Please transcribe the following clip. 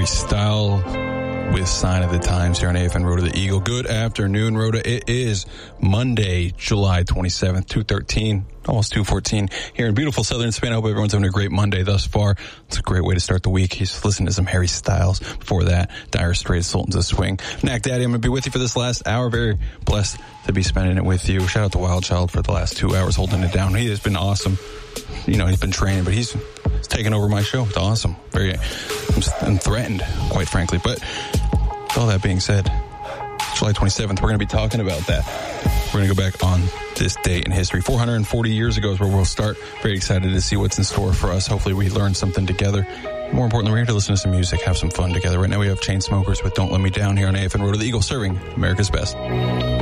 Styles with Sign of the Times here on AFN Road to the Eagle. Good afternoon, Rhoda. It is Monday, July 27th, 2:13, almost 2:14 here in beautiful southern Spain. I hope everyone's having a great Monday thus far. It's a great way to start the week. He's listening to some Harry Styles. Before that, Dire Straits, Sultans of Swing. Knack Daddy, I'm going to be with you for this last hour. Very blessed to be spending it with you. Shout out to Wild Child for the last 2 hours holding it down. He has been awesome. You know, he's been training, but he's taken over my show. It's awesome. I'm threatened, quite frankly. But with all that being said, July 27th, we're going to be talking about that. We're going to go back on this date in history. 440 years ago is where we'll start. Very excited to see what's in store for us. Hopefully we learn something together. More importantly, we're here to listen to some music, have some fun together. Right now we have Chainsmokers with Don't Let Me Down here on AFN Road to the Eagle, serving America's best.